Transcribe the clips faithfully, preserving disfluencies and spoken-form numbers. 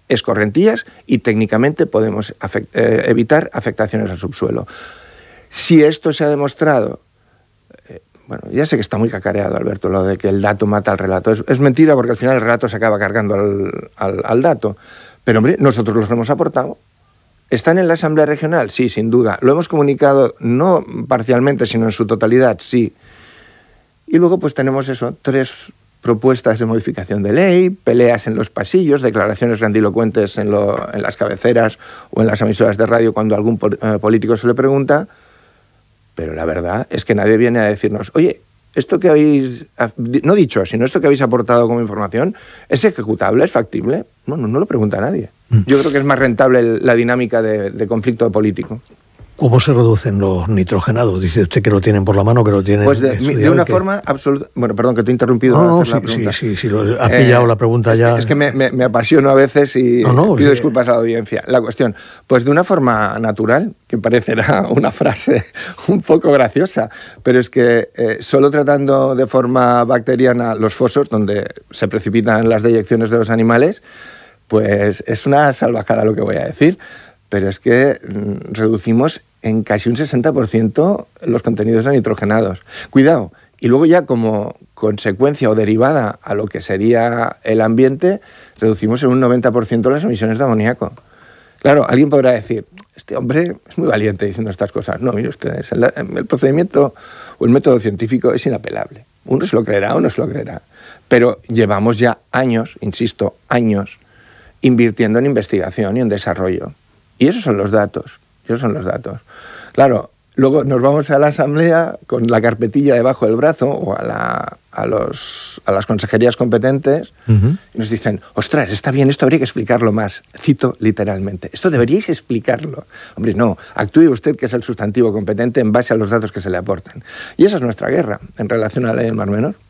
escorrentías y técnicamente podemos afect- eh, evitar afectaciones al subsuelo. Si esto se ha demostrado, eh, bueno, ya sé que está muy cacareado, Alberto, lo de que el dato mata al relato. Es, es mentira porque al final el relato se acaba cargando al, al, al dato. Pero, hombre, nosotros los hemos aportado. ¿Están en la Asamblea Regional? Sí, sin duda. ¿Lo hemos comunicado no parcialmente, sino en su totalidad? Sí. Y luego pues tenemos eso, tres propuestas de modificación de ley, peleas en los pasillos, declaraciones grandilocuentes en, lo, en las cabeceras o en las emisoras de radio cuando algún pol- eh, político se le pregunta, pero la verdad es que nadie viene a decirnos, oye, esto que habéis, no dicho, sino esto que habéis aportado como información, ¿es ejecutable, es factible? Bueno, no lo pregunta nadie. Yo creo que es más rentable el, la dinámica de, de conflicto político. ¿Cómo se reducen los nitrogenados? Dice usted que lo tienen por la mano, que lo tienen... Pues de, de una que... forma absoluta... Bueno, perdón, que te he interrumpido. No, no, hacer sí, la pregunta. sí, sí, sí, lo, has pillado eh, la pregunta ya. Es que me, me, me apasiono a veces y no, no, pido sí. disculpas a la audiencia. La cuestión, pues de una forma natural, que parecerá una frase un poco graciosa, pero es que eh, solo tratando de forma bacteriana los fosos, donde se precipitan las deyecciones de los animales, pues es una salvajada lo que voy a decir, pero es que mm, reducimos en casi un sesenta por ciento los contenidos nitrogenados. Cuidado, y luego ya como consecuencia o derivada a lo que sería el ambiente, reducimos en un noventa por ciento las emisiones de amoníaco. Claro, alguien podrá decir, este hombre es muy valiente diciendo estas cosas. No, mire ustedes, el, el procedimiento o el método científico es inapelable. Uno se lo creerá, uno se lo creerá. Pero llevamos ya años, insisto, años, invirtiendo en investigación y en desarrollo. Y esos son los datos, esos son los datos. Claro, luego nos vamos a la asamblea con la carpetilla debajo del brazo o a, la, a, los, a las consejerías competentes uh-huh. y nos dicen, ostras, está bien, esto habría que explicarlo más. Cito literalmente, esto deberíais explicarlo. Hombre, no, actúe usted, que es el sustantivo competente, en base a los datos que se le aportan. Y esa es nuestra guerra en relación a la ley del Mar Menor.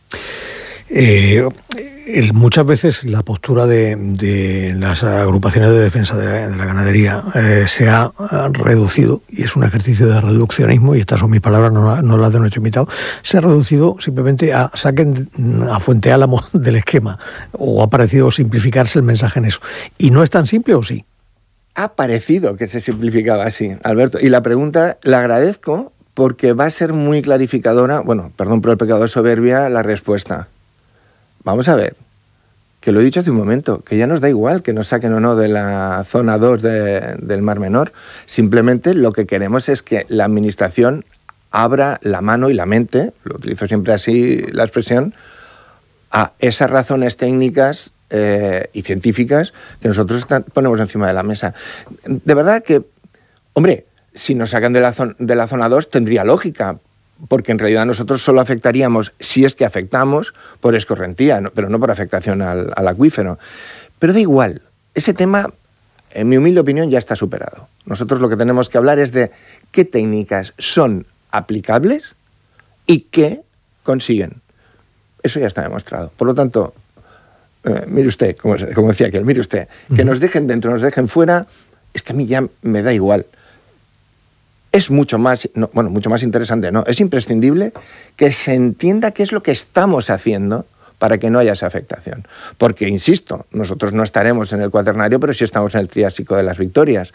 Eh, el, muchas veces la postura de, de las agrupaciones de defensa de, de la ganadería eh, se ha, ha reducido, y es un ejercicio de reduccionismo, y estas son mis palabras, no, no las de nuestro invitado, se ha reducido simplemente a saquen a Fuente Álamo del esquema, o ha parecido simplificarse el mensaje en eso. ¿Y no es tan simple o sí? Ha parecido que se simplificaba así, Alberto, y la pregunta la agradezco porque va a ser muy clarificadora, bueno, perdón por el pecado de soberbia, la respuesta. Vamos a ver, que lo he dicho hace un momento, que ya nos da igual que nos saquen o no de la zona dos de, del Mar Menor. Simplemente lo que queremos es que la Administración abra la mano y la mente, lo utilizo siempre así la expresión, a esas razones técnicas eh, y científicas que nosotros ponemos encima de la mesa. De verdad que, hombre, si nos sacan de la, zon- de la zona dos tendría lógica, porque en realidad nosotros solo afectaríamos, si es que afectamos, por escorrentía, ¿no? Pero no por afectación al, al acuífero. Pero da igual, ese tema, en mi humilde opinión, ya está superado. Nosotros lo que tenemos que hablar es de qué técnicas son aplicables y qué consiguen. Eso ya está demostrado. Por lo tanto, eh, mire usted, como, como decía aquel, mire usted, que nos dejen dentro, nos dejen fuera, es que a mí ya me da igual. Es mucho más, no, bueno, mucho más interesante, ¿no? Es imprescindible que se entienda qué es lo que estamos haciendo para que no haya esa afectación. Porque, insisto, nosotros no estaremos en el Cuaternario, pero sí estamos en el Triásico de las Victorias.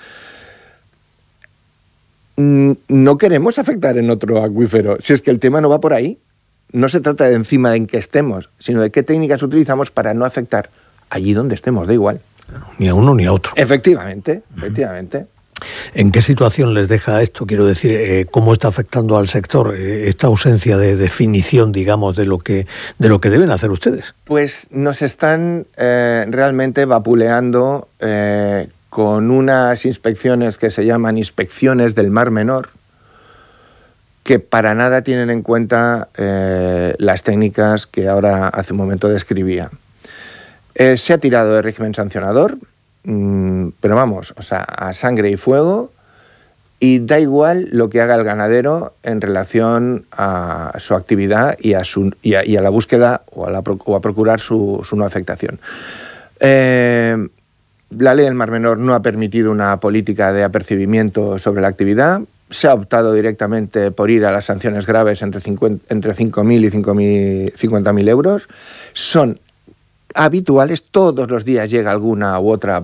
No queremos afectar en otro acuífero, si es que el tema no va por ahí. No se trata de encima en que estemos, sino de qué técnicas utilizamos para no afectar allí donde estemos, da igual. Ni a uno ni a otro. Efectivamente, efectivamente. ¿En qué situación les deja esto? Quiero decir, eh, ¿cómo está afectando al sector eh, esta ausencia de definición, digamos, de lo que de lo que deben hacer ustedes? Pues nos están eh, realmente vapuleando eh, con unas inspecciones que se llaman inspecciones del Mar Menor, que para nada tienen en cuenta eh, las técnicas que ahora hace un momento describía. Eh, se ha tirado de régimen sancionador, pero vamos, o sea, a sangre y fuego, y da igual lo que haga el ganadero en relación a su actividad y a, su, y a, y a la búsqueda o a, la, o a procurar su, su no afectación. Eh, la ley del Mar Menor no ha permitido una política de apercibimiento sobre la actividad. Se ha optado directamente por ir a las sanciones graves entre, entre cinco mil y cincuenta mil euros. Son habituales, todos los días llega alguna u otra